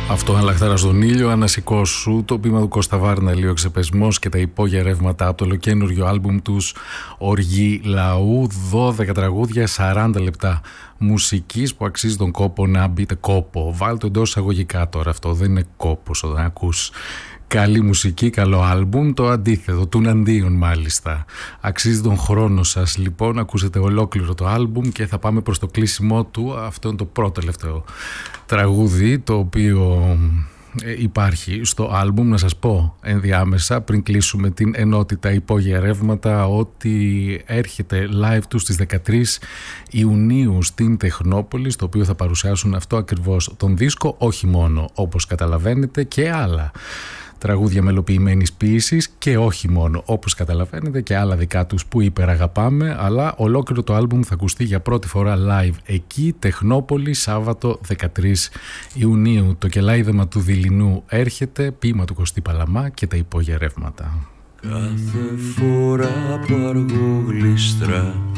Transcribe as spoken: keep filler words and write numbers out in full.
Αυτό «Λαχτάρα στον ήλιο», «Ανασηκώσου», το ποίημα του Κώστα Βάρναλη, «Ο Ξεπεσμός» και τα υπόγεια ρεύματα από το ολοκαίνουργιο άλμπουμ τους «Οργή Λαού». δώδεκα τραγούδια, σαράντα λεπτά μουσικής που αξίζει τον κόπο να μπείτε. Κόπο, βάλτε εντός εισαγωγικά τώρα, αυτό δεν είναι κόπος όταν ακούς καλή μουσική, καλό άλμπουμ, το αντίθετο, τουναντίον μάλιστα. Αξίζει τον χρόνο σας λοιπόν να ακούσετε ολόκληρο το άλμπουμ και θα πάμε προς το κλείσιμό του. Αυτό είναι το πρώτο τελευταίο τραγούδι το οποίο υπάρχει στο άλμπουμ. Να σας πω ενδιάμεσα πριν κλείσουμε την ενότητα υπόγεια ρεύματα ότι έρχεται live του στις δεκατρείς Ιουνίου στην Τεχνόπολη, στο οποίο θα παρουσιάσουν αυτό ακριβώς τον δίσκο, όχι μόνο όπως καταλαβαίνετε και άλλα τραγούδια μελοποιημένης ποίησης και όχι μόνο όπως καταλαβαίνετε και άλλα δικά τους που υπεραγαπάμε, αλλά ολόκληρο το άλμπουμ θα ακουστεί για πρώτη φορά live εκεί, Τεχνόπολη, Σάββατο δεκατρείς Ιουνίου. Το κελάιδεμα του Δειλινού έρχεται, ποίημα του Κωστή Παλαμά και τα υπόγεια ρεύματα. Κάθε φορά που αργό γλίστρα